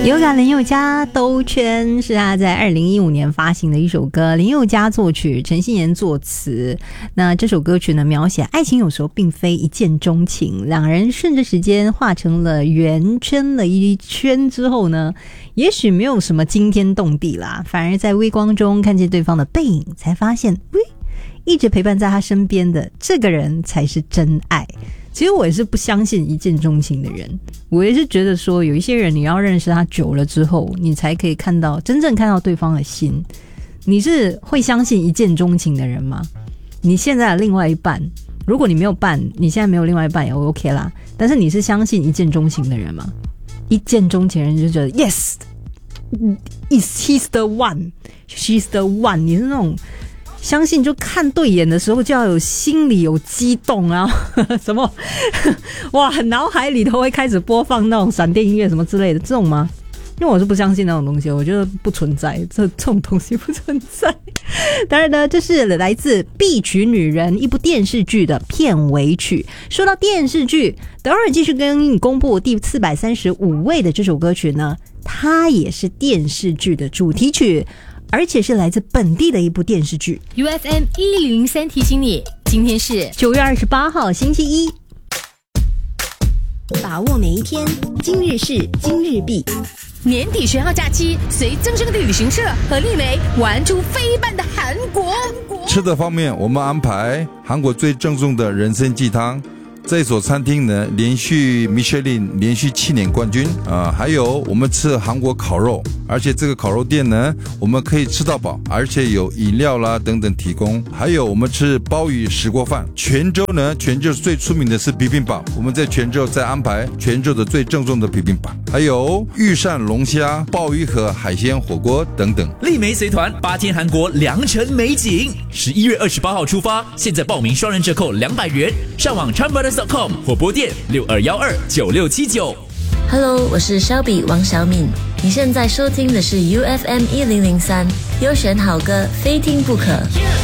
Yoga 林宥嘉兜圈是他在2015年发行的一首歌，林宥嘉作曲，陈信妍作词。那这首歌曲呢，描写爱情有时候并非一见钟情，两人顺着时间画成了圆圈了一圈之后呢，也许没有什么惊天动地啦，反而在微光中看见对方的背影，才发现一直陪伴在他身边的这个人才是真爱。其实我也是不相信一见钟情的人，我也是觉得说有一些人你要认识他久了之后，你才可以真正看到对方的心。你是会相信一见钟情的人吗？你现在的另外一半，如果你没有伴，你现在没有另外一半也 OK 啦，但是你是相信一见钟情的人吗？一见钟情的人就觉得 Yes he's the one she's the one， 你是那种相信就看对眼的时候就要有心里有激动啊什么哇，脑海里头会开始播放那种闪电音乐什么之类的，这种吗？因为我是不相信那种东西，我觉得不存在，这种东西不存在。当然呢，这是来自《必娶女人》一部电视剧的片尾曲。说到电视剧，等会儿继续跟你公布第435位的这首歌曲呢，它也是电视剧的主题曲，而且是来自本地的一部电视剧。 UFM 1003提醒你，今天是 9月28号星期一， 把握每一天，今日事今日毕。 年底学号假期，随增生的旅行社和丽梅玩出非办的韩国。 吃的方面，我们安排韩国最正宗的人参鸡汤。这所餐厅呢，连续 Michelin 连续7年冠军还有我们吃韩国烤肉，而且这个烤肉店呢，我们可以吃到饱，而且有饮料啦等等提供。还有我们吃鲍鱼石锅饭。泉州呢，泉州最出名的是比冰堡，我们在泉州再安排泉州的最正宗的比冰堡，还有御膳龙虾、鲍鱼和海鲜火锅等等。 丽梅随团8天韩国良辰美景，11月28号出发，现在报名双人折扣200元，上网 ChanBrothers.com 或拨电62129679。 Hello， 我是肖比王小敏，你现在收听的是 UFM 1003，优选好歌，非听不可。